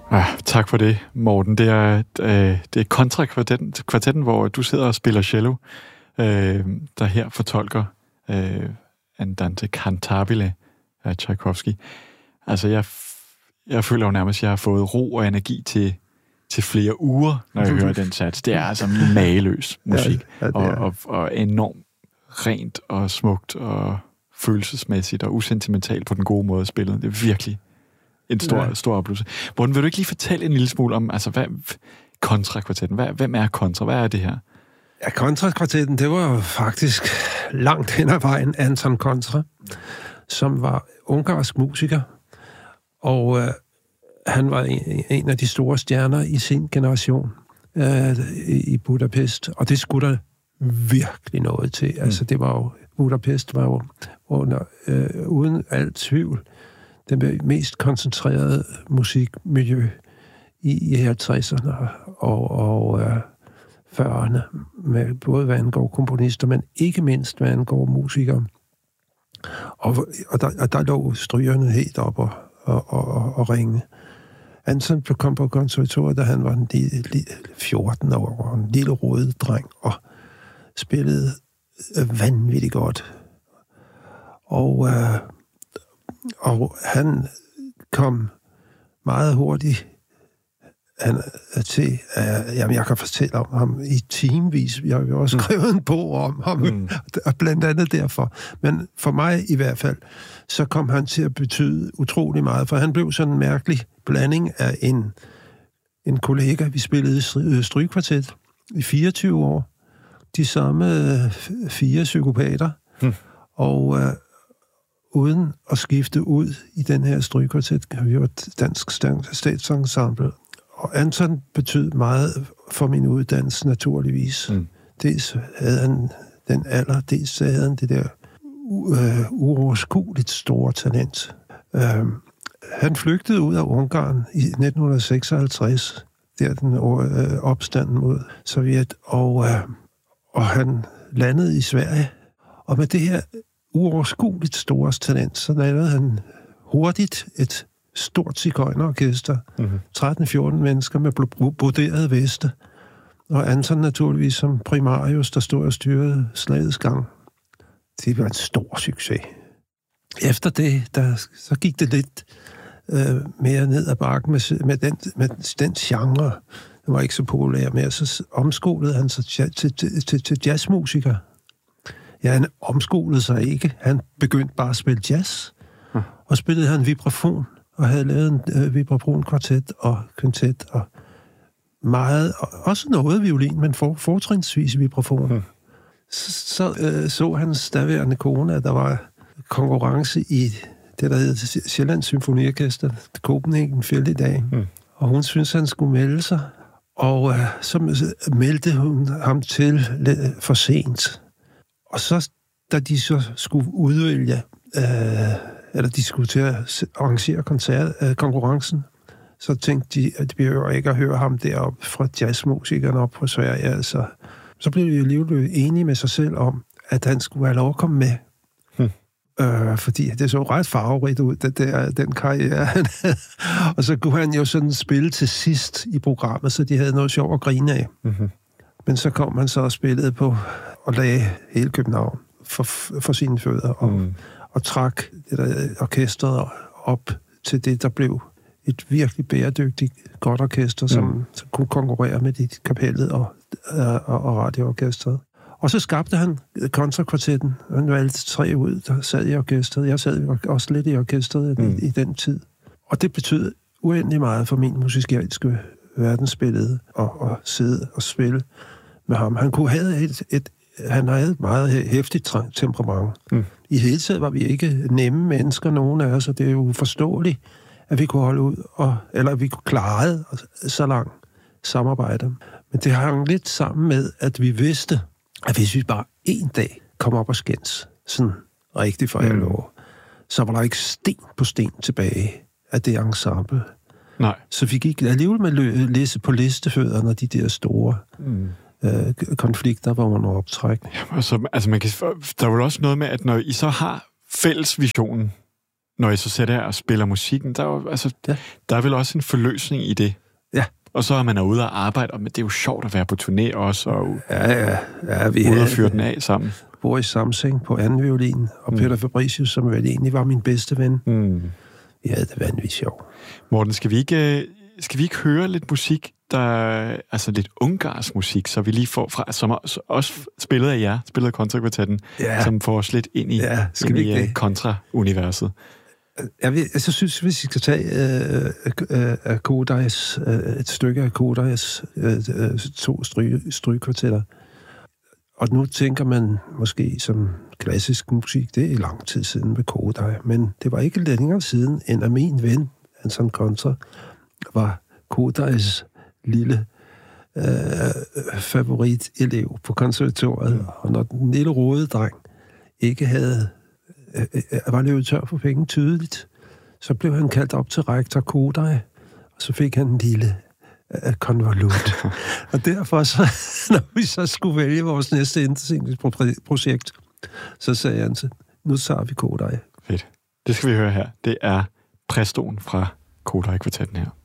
Ja, tak for det, Morten. Det er Kontra-kvartetten, hvor du sidder og spiller cello, der her fortolker Andante Cantabile af Tchaikovsky. Altså, jeg føler jo nærmest, at jeg har fået ro og energi til flere uger, når jeg hører den sats. Det er altså mageløs musik, og enormt rent og smukt og følelsesmæssigt og usentimentalt på den gode måde spillet. Det er virkelig en stor oplevelse. Morten, vil du ikke lige fortælle en lille smule om, altså, hvad Kontra-kvartetten? Hvem er Kontra? Hvad er det her? Ja, Kontra-kvartetten, det var jo faktisk langt hen ad vejen Anton Kontra, som var ungarsk musiker, og han var en af de store stjerner i sin generation i Budapest, og det skulle der virkelig noget til. Altså, det var jo, Budapest var jo under, uden alt tvivl, det mest koncentrerede musikmiljø i 50'erne og 40'erne, med både hvad angår komponister, men ikke mindst hvad angår musikere. Og der lå strygerne helt op og ringe. Anton kom på konservatoriet, da han var 14 år, og en lille røde dreng, og spillede vanvittigt godt. Og han kom meget hurtigt til, jamen jeg kan fortælle om ham i timevis. Jeg har jo også skrevet en bog om ham, blandt andet derfor. Men for mig i hvert fald, så kom han til at betyde utrolig meget, for han blev sådan en mærkelig blanding af en kollega. Vi spillede strygekvartet i 24 år. De samme 4 psykopater. Og uden at skifte ud i den her strygekvartet, vi var et dansk statsensemble. Og Anton betød meget for min uddannelse, naturligvis. Dels havde han den alder, dels havde han det der uoverskueligt store talent. Han flygtede ud af Ungarn i 1956, der den opstanden mod Sovjet, og han landede i Sverige. Og med det her uoverskueligt store talent, så lavede han hurtigt et stort sigøjnerorkester. 13-14 mennesker med broderede veste. Og Anton naturligvis som primarius, der stod og styrede slagets gang. Det var en stor succes. Efter det, så gik det lidt mere ned ad bakken med den genre. Det var ikke så populær mere. Så omskolede han sig til jazzmusiker. Ja, han omskolede sig ikke. Han begyndte bare at spille jazz. Og spillede han vibrafon, og havde lavet en vibrafon-kvartet og kvintet, og meget, og også noget violin, men fortrinsvis vibrafon. Så hans daværende kone, at der var konkurrence i det, der hedder Sjællands Symfoniorkester, Copenhagen Fælde i dag. Og hun syntes, han skulle melde sig, og så meldte hun ham til for sent. Og så, da de så skulle udvælge, eller de skulle til at arrangere konkurrencen, så tænkte de, at vi behøver ikke at høre ham deroppe fra jazzmusikerne op på Sverige. Altså. Så blev de alligevel enige med sig selv om, at han skulle have lov at komme med. Fordi det så ret farverigt ud, den karriere han havde. Og så kunne han jo sådan spille til sidst i programmet, så de havde noget sjov at grine af. Men så kom han så og spillede på og lagde hele København for sine fødder og trak det der orkestret op til det, der blev et virkelig bæredygtigt, godt orkester, som kunne konkurrere med dit kapellet og radioorkestret. Og så skabte han Kontra-kvartetten. Han valgte 3 ud, der sad i orkestret. Jeg sad også lidt i orkestret i den tid. Og det betød uendelig meget for min musikalske verdensbillede at sidde og spille med ham. Han kunne have han havde et meget hæftigt temperament. I hele taget var vi ikke nemme mennesker, nogen af os, og det er jo uforståeligt, at vi kunne holde ud, eller at vi kunne klare så langt samarbejde. Men det hang lidt sammen med, at vi vidste, at hvis vi bare en dag kom op og skændes, sådan rigtig for alle år, så var der ikke sten på sten tilbage af det ensemble. Nej. Så vi gik alligevel med læse på listefødderne de der store konflikter, hvor man optræk. Ja, altså man kan, der er jo også noget med, at når I så har fælles visionen, når I så sætter jer og spiller musikken, der er vel også en forløsning i det. Ja. Og så er man ude og arbejde, og det er jo sjovt at være på turné også, og vi ude og fyre den af sammen. Boris Samsing på anden violin, og Peter Fabricius, som vel egentlig var min bedste ven. Vi havde det vanvittigt sjovt. Morten, skal vi ikke høre lidt musik, altså lidt ungarsk musik, så vi lige får fra, som også spillet af jer, spillet af Kontrakvartetten, som får os lidt ind i kontra-universet. Jeg synes, hvis vi skal tage Kodais, et stykke af Kodais 2 strygekvartetter, og nu tænker man måske som klassisk musik, det er lang tid siden med Kodai, men det var ikke længere siden, end at min ven, Anton Kontra, var Kodais lille favoritelev på konservatoriet, og når den lille røde dreng ikke var løbet tør for penge tydeligt, så blev han kaldt op til rektor Kodai, og så fik han en lille konvolut. Og derfor, så, når vi så skulle vælge vores næste indtænkningsprojekt, så sagde han til, nu tager vi Kodai. Fedt. Det skal vi høre her. Det er præstoen fra Kodai-kvartetten her.